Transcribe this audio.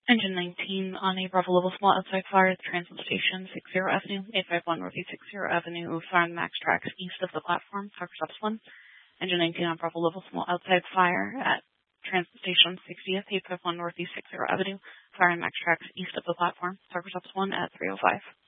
Engine 19 on a Bravo level small outside fire at Transit Station 60 Avenue, 851 Northeast 60 Avenue, fire on the max tracks east of the platform, Parker Stops 1. Engine 19 on Bravo level small outside fire at Transit Station 60th, 851 Northeast 60 Avenue, fire on max tracks east of the platform, Parker Stops 1 at 305.